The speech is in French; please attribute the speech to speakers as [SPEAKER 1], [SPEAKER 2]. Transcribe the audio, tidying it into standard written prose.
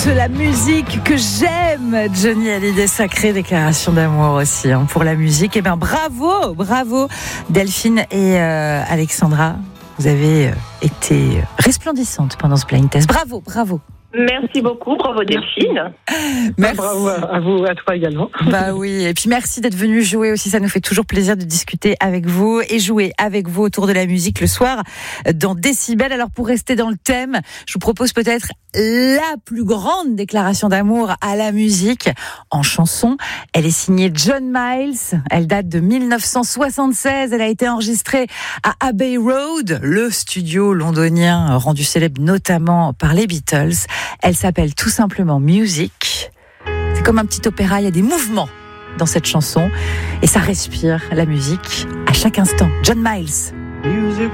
[SPEAKER 1] chante la musique que j'aime. Johnny Hallyday, sacrée déclaration d'amour aussi pour la musique. Et bien bravo Delphine et Alexandra. Vous avez été resplendissantes pendant ce blind test. Bravo.
[SPEAKER 2] Merci beaucoup, bravo Delphine.
[SPEAKER 1] Merci.
[SPEAKER 3] Bravo à vous, à toi également.
[SPEAKER 1] Bah oui, et puis merci d'être venu jouer aussi, ça nous fait toujours plaisir de discuter avec vous et jouer avec vous autour de la musique le soir dans Décibel. Alors pour rester dans le thème, je vous propose peut-être la plus grande déclaration d'amour à la musique en chanson. Elle est signée John Miles, elle date de 1976, elle a été enregistrée à Abbey Road, le studio londonien rendu célèbre notamment par les Beatles. Elle s'appelle tout simplement Music. C'est comme un petit opéra, il y a des mouvements dans cette chanson et ça respire la musique à chaque instant. John Miles.